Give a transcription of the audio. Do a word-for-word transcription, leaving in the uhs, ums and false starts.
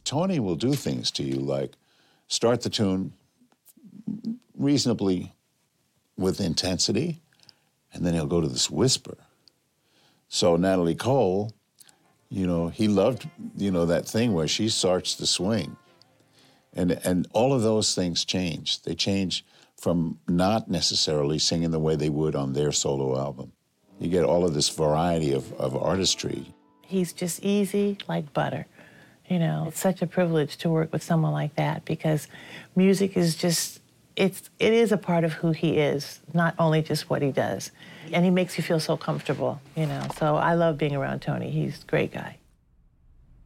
Tony will do things to you like start the tune reasonably with intensity, and then he'll go to this whisper. So Natalie Cole, you know, he loved, you know, that thing where she starts to swing. And, and all of those things change. They change from not necessarily singing the way they would on their solo album. You get all of this variety of, of artistry. He's just easy like butter. You know, it's such a privilege to work with someone like that because music is just, it's, it is a part of who he is, not only just what he does. And he makes you feel so comfortable, you know. So I love being around Tony. He's a great guy.